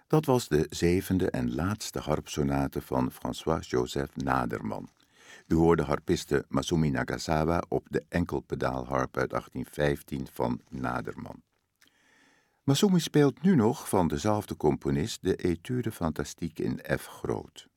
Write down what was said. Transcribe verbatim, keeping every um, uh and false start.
Dat was de zevende en laatste harpsonate van François-Joseph Naderman. U hoorde harpiste Masumi Nagasawa op de enkelpedaalharp uit achttien vijftien van Naderman. Masumi speelt nu nog van dezelfde componist de Etude fantastique in F groot.